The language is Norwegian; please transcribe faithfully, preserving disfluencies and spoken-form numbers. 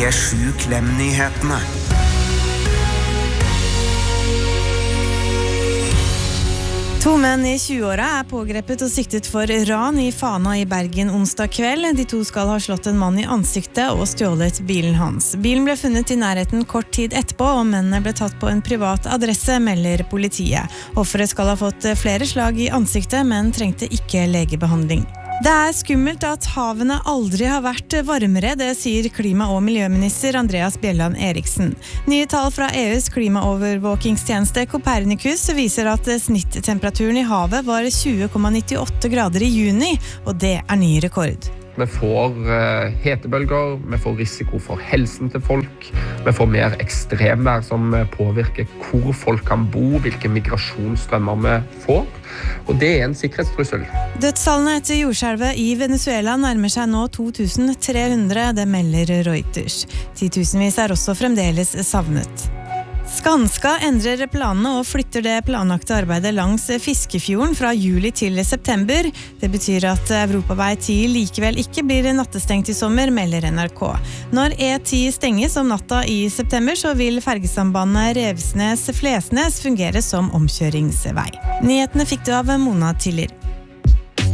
P sju Klem-nyhetene. To menn i tjueåra er pågrepet og siktet for ran i Fana i Bergen onsdag kveld. De to skal ha slått en mann i ansiktet og stjålet bilen hans. Bilen ble funnet i nærheten kort tid etterpå, og mennene ble tatt på en privat adresse, melder politiet. Offeret skal ha fått flere slag i ansiktet, men trengte ikke legebehandling. Det er skummelt at havene aldri har vært varmere, det sier klima- og miljøminister Andreas Bjelland Eriksen. Nye tall fra E U's klimaovervåkingstjeneste Copernicus viser at snitttemperaturen i havet var tjue komma nittiåtte grader i juni, og det er ny rekord. Vi får uh, hetebølger, vi får risiko for helsen til folk, vi får mer ekstremvær som påvirker hvor folk kan bo, hvilke migrasjonsstrømmer vi får, og det er en sikkerhetstrussel. Dødstallene etter jordskjelvet i Venezuela nærmer seg nå to tusen tre hundre, det melder Reuters. Titusenvis er også fremdeles savnet. Skanska endrer planene og flytter det planlagte arbeidet langs Fiskefjorden fra juli til september. Det betyr at Europavei ti likevel ikke blir nattestengt i sommer, melder N R K. Når E ti stenges om natta i september, så vil fergesambandet Revsnes-Flesnes fungere som omkjøringsvei. Nyhetene fikk du av Mona Tiller.